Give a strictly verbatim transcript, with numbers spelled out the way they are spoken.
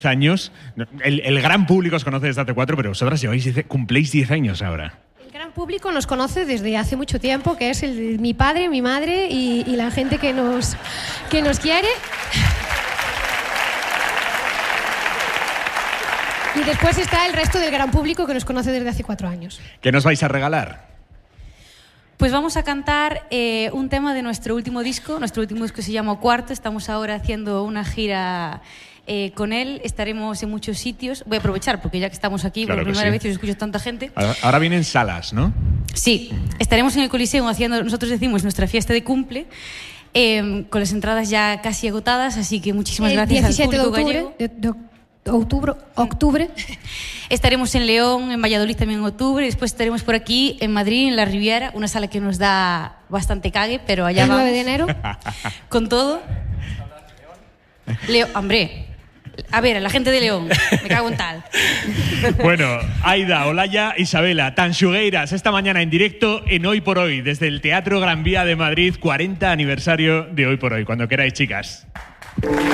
años. El, el gran público os conoce desde hace cuatro, pero vosotras lleváis, cumpléis diez años ahora. El gran público nos conoce desde hace mucho tiempo, que es el, mi padre, mi madre y, y la gente que nos, que nos quiere. Y después está el resto del gran público que nos conoce desde hace cuatro años. ¿Qué nos vais a regalar? Pues vamos a cantar eh, un tema de nuestro último disco. Nuestro último disco se llama Cuarto. Estamos ahora haciendo una gira eh, con él. Estaremos en muchos sitios. Voy a aprovechar porque ya que estamos aquí, Claro por que primera sí. vez y os escucho tanta gente. Ahora, ahora vienen salas, ¿no? Sí, estaremos en el Coliseum haciendo, nosotros decimos, nuestra fiesta de cumple, eh, con las entradas ya casi agotadas, así que muchísimas El gracias diecisiete al de público octubre, gallego. de, de octubre, octubre. Estaremos en León, en Valladolid también en octubre, después estaremos por aquí en Madrid, en la Riviera, una sala que nos da bastante cague, pero allá El vamos. nueve de enero. Con todo. Leo, hombre, a ver, a la gente de León, me cago en tal. Bueno, Aida, Olaya, Isabela, Tanxugueiras, esta mañana en directo en Hoy por Hoy, desde el Teatro Gran Vía de Madrid, cuarenta aniversario de Hoy por Hoy. Cuando queráis, chicas.